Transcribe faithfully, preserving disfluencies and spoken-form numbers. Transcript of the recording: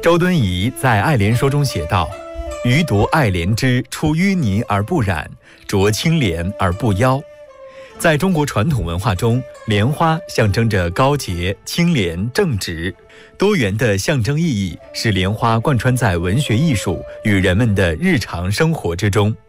周敦颐在《爱莲说》中写道：“余独爱莲之出淤泥而不染，濯清涟而不妖。”在中国传统文化中，莲花象征着高洁、清廉、正直。多元的象征意义使莲花贯穿在文学艺术与人们的日常生活之中。